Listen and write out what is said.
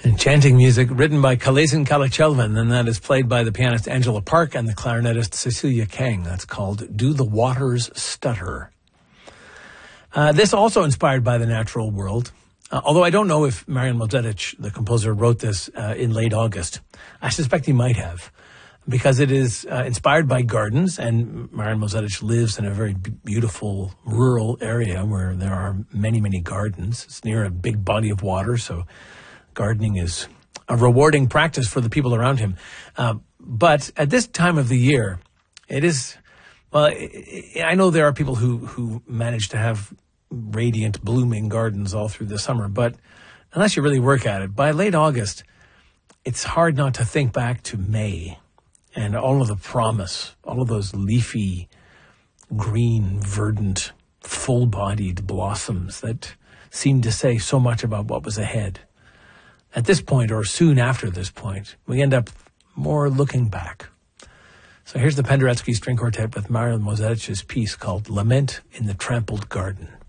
Enchanting music written by Kalesin Kalachelvan, and that is played by the pianist Angela Park and the clarinetist Cecilia Kang. That's called Do the Waters Stutter. This also inspired by the natural world, although I don't know if Marian Mozetič, the composer, wrote this in late August. I suspect he might have, because it is inspired by gardens, and Marian Mozetič lives in a very beautiful rural area where there are many, many gardens. It's near a big body of water, so gardening is a rewarding practice for the people around him. But at this time of the year, it is, well, I know there are people who manage to have radiant, blooming gardens all through the summer, but unless you really work at it, by late August, it's hard not to think back to May and all of the promise, all of those leafy, green, verdant, full-bodied blossoms that seemed to say so much about what was ahead. At this point, or soon after this point, we end up more looking back. So here's the Penderecki String Quartet with Marian Mozetič's piece called Lament in the Trampled Garden.